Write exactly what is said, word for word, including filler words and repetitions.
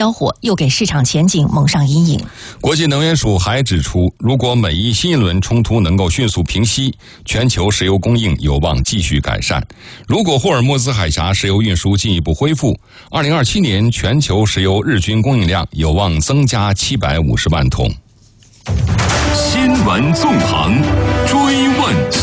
交火，又给市场前景蒙上阴影。 国际能源署还指出，如果美伊新一轮冲突能够迅速平息，全球石油供应有望继续改善。如果霍尔木兹海峡石油运输进一步恢复，二零二七年全球石油日均供应量有望增加七百五十万桶。 新闻纵横，追问